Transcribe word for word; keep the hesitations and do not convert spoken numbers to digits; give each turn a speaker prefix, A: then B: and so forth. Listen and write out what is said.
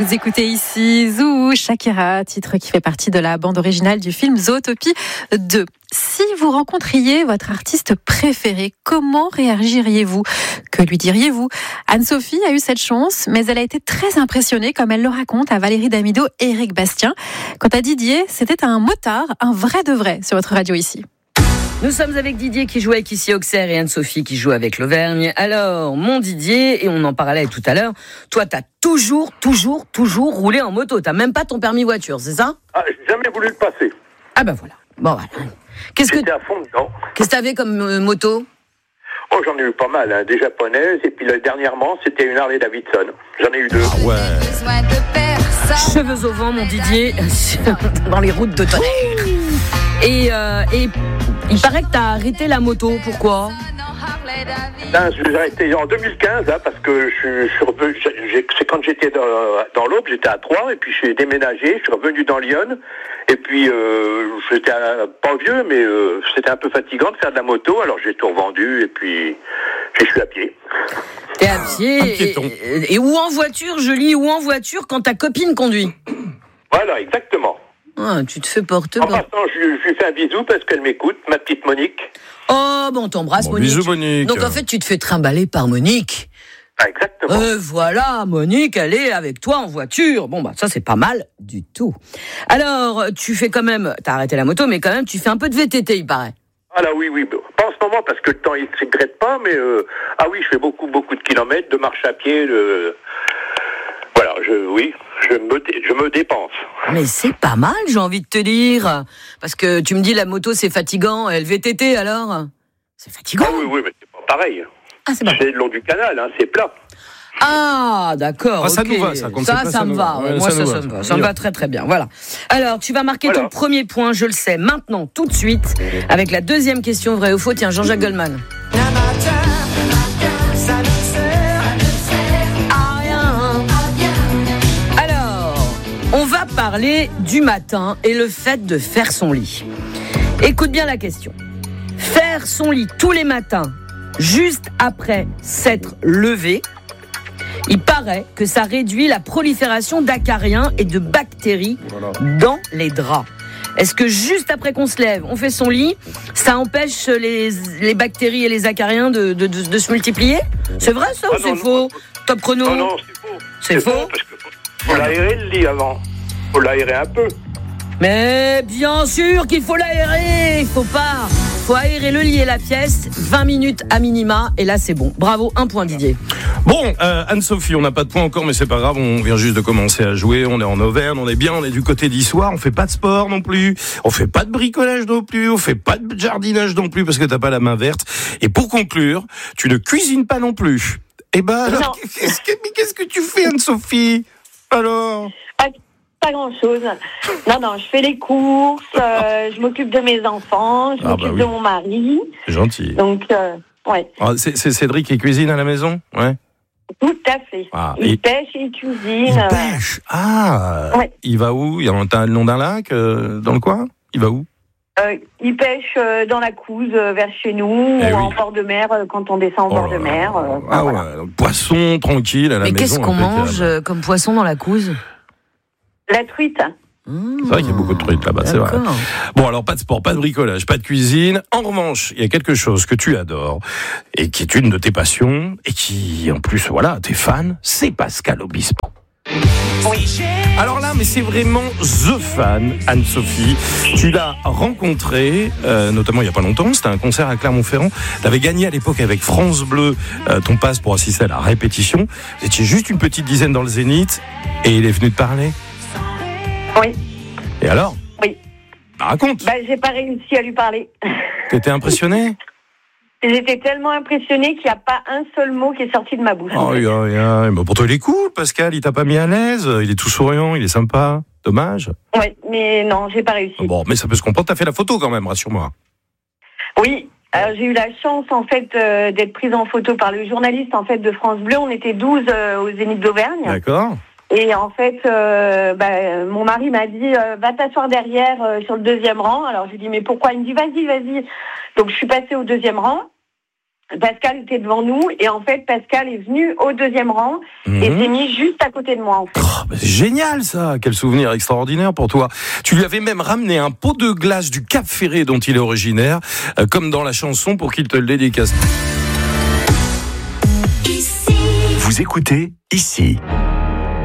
A: Vous écoutez ici Zou, Shakira, titre qui fait partie de la bande originale du film Zootopie deux. Si vous rencontriez votre artiste préféré, comment réagiriez-vous ? Que lui diriez-vous ? Anne-Sophie a eu cette chance, mais elle a été très impressionnée, comme elle le raconte à Valérie Damido et Éric Bastien. Quant à Didier, c'était un motard, un vrai de vrai, sur votre radio ici.
B: Nous sommes avec Didier qui joue avec ici Auxerre et Anne-Sophie qui joue avec l'Auvergne. Alors, mon Didier, et on en parlait tout à l'heure, toi, t'as toujours, toujours, toujours roulé en moto. T'as même pas ton permis voiture, c'est ça ?
C: Ah, j'ai jamais voulu le passer.
B: Ah ben voilà. Bon, voilà. Qu'est-ce
C: J'étais
B: que,
C: à fond dedans.
B: qu'est-ce que t'avais comme euh, moto ?
C: Oh, j'en ai eu pas mal, hein, des japonaises, et puis là, dernièrement, c'était une Harley Davidson. J'en ai eu deux.
D: Ah ouais.
B: Cheveux au vent, mon Didier, dans les routes de tonnerre. Et, euh, et il paraît que t'as arrêté la moto, pourquoi ?
C: Là, j'ai arrêté en deux mille quinze, hein, parce que je, suis- je suis revenu, j'ai- c'est quand j'étais dans, dans l'Aube, j'étais à Troyes, et puis je suis déménagé, je suis revenu dans Lyon, et puis euh, j'étais à- pas vieux, mais euh, c'était un peu fatigant de faire de la moto, alors j'ai tout revendu, et puis je suis à pied.
B: T'es à pied,
D: Un piéton.
B: et, et ou en voiture, je lis, ou en voiture quand ta copine conduit.
C: Voilà, exactement.
B: Ah, tu te fais porter.
C: En
B: par-
C: passant, je, je lui fais un bisou parce qu'elle m'écoute, ma petite Monique.
B: Oh, bon, on t'embrasse,
D: Bon,
B: Monique.
D: bisous, Monique.
B: Donc en fait, tu te fais trimballer par Monique.
C: Ah, exactement.
B: Euh, voilà, Monique, elle est avec toi en voiture. Bon, bah ça, c'est pas mal du tout. Alors, tu fais quand même, t'as arrêté la moto, mais quand même, tu fais un peu de V T T, il paraît.
C: Ah là, oui, oui. Pas en ce moment parce que le temps, il ne s'égrète pas, mais euh, ah oui, je fais beaucoup, beaucoup de kilomètres, de marche à pied, de... Voilà, je, oui, je me, dé- je me dépense.
B: Mais c'est pas mal, j'ai envie de te dire. Parce que tu me dis, la moto, c'est fatigant. Et le V T T, alors ? C'est fatigant.
C: Ah oui, oui, mais c'est pas pareil.
B: Ah, c'est pas
C: C'est le long du canal, hein, c'est plat.
B: Ah, d'accord.
D: Ah, ça
B: ok.
D: nous va, ça, quand
B: Ça,
D: c'est pas,
B: ça
D: ça
B: me
D: nous
B: va.
D: va.
B: ouais,
D: Ouais,
B: moi,
D: ça
B: ça,
D: nous
B: ça
D: va,
B: me
D: ça.
B: va. Ça me
D: On y
B: va
D: va.
B: très, très bien. Voilà. Alors, tu vas marquer
C: Voilà.
B: ton premier point, je le sais, maintenant, tout de suite, avec la deuxième question, vrai ou faux. Tiens, Jean-Jacques Goldman. Ah, rien. Alors, on va parler du matin et le fait de faire son lit. Écoute bien la question. Faire son lit tous les matins, juste après s'être levé, il paraît que ça réduit la prolifération d'acariens et de bactéries dans les draps. Est-ce que juste après qu'on se lève, on fait son lit, ça empêche les, les bactéries et les acariens de, de, de, de se multiplier ? C'est vrai ça
C: Ah
B: ou
C: non,
B: c'est
C: non.
B: faux ? Top chrono.
C: Non, non, c'est faux.
B: C'est faux
C: parce que faut, faut l'aérer le lit avant. Faut l'aérer un peu.
B: Mais bien sûr qu'il faut l'aérer, il faut pas. Faut aérer le lit et la pièce, vingt minutes à minima, et là c'est bon. Bravo, un point Didier.
D: Bon, euh, Anne-Sophie, on n'a pas de points encore, mais c'est pas grave, on vient juste de commencer à jouer, on est en Auvergne, on est bien, on est du côté d'Issoire, on fait pas de sport non plus, on fait pas de bricolage non plus, on fait pas de jardinage non plus parce que t'as pas la main verte. Et pour conclure, tu ne cuisines pas non plus. Eh ben, alors,
E: Non.
D: qu'est-ce que, mais qu'est-ce que tu fais, Anne-Sophie ? Alors ?
E: Pas, pas grand-chose. Non, non, je fais les courses, euh, je m'occupe de mes enfants, je
D: Ah,
E: m'occupe
D: bah oui.
E: de mon mari.
D: C'est gentil.
E: Donc, euh, ouais,
D: Ah, c'est, c'est Cédric qui cuisine à la maison ? Ouais.
E: tout à fait.
D: Ah,
E: il
D: et-
E: pêche et il cuisine.
D: Il
E: euh,
D: pêche. Ah.
E: Ouais.
D: Il va où ? Il y a un, t'as le nom d'un lac euh, dans le coin ? Il va où ?
E: euh, il pêche euh, dans la Couze, euh, vers chez nous,
D: Eh
E: ou
D: oui.
E: en bord de mer, euh, quand on descend en
D: Oh
E: bord
D: là
E: de
D: là.
E: mer. euh,
D: Ah
E: voilà.
D: ouais, donc poisson tranquille à la
B: Mais
D: maison.
B: qu'est-ce qu'on
D: impeccable.
B: mange euh, comme poisson dans la Couze ?
E: La truite.
B: Mmh,
D: C'est vrai qu'il y a beaucoup de trucs là-bas, c'est vrai.
B: d'accord.
D: Bon, alors pas de sport, pas de bricolage, pas de cuisine. En revanche, il y a quelque chose que tu adores et qui est une de tes passions et qui, en plus, voilà, t'es fan, c'est Pascal Obispo. Alors là, mais c'est vraiment the fan, Anne-Sophie. Tu l'as rencontré, euh, notamment il y a pas longtemps, c'était un concert à Clermont-Ferrand. T'avais gagné à l'époque avec France Bleu euh, ton passe pour assister à la répétition. Vous étiez juste une petite dizaine dans le Zénith et il est venu te parler.
E: Oui.
D: Et alors ?
E: Oui.
D: Bah, raconte.
E: Bah, j'ai pas réussi à lui parler.
D: T'étais impressionné ?
E: J'étais tellement impressionnée qu'il n'y a pas un seul mot qui est sorti de ma bouche.
D: Oh, oui, oui, oui. Mais pour toi, il est cool, Pascal. Il t'a pas mis à l'aise. Il est tout souriant. Il est sympa. Dommage.
E: Oui, mais non, j'ai pas réussi.
D: Bon, mais ça peut se comprendre. T'as fait la photo quand même, rassure-moi.
E: Oui, alors j'ai eu la chance en fait euh, d'être prise en photo par le journaliste en fait de France Bleu. On était douze euh, au Zénith d'Auvergne.
D: D'accord.
E: Et en fait, euh, bah, mon mari m'a dit euh, va t'asseoir derrière euh, sur le deuxième rang. Alors je lui dis mais pourquoi ? Il me dit vas-y, vas-y. Donc je suis passée au deuxième rang. Pascal était devant nous et en fait Pascal est venu au deuxième rang mmh. et s'est mis juste à côté de moi en fait.
D: Oh, bah c'est génial ça, quel souvenir extraordinaire pour toi. Tu lui avais même ramené un pot de glace du Cap Ferré dont il est originaire, euh, comme dans la chanson, pour qu'il te le dédicace.
F: Vous écoutez Ici.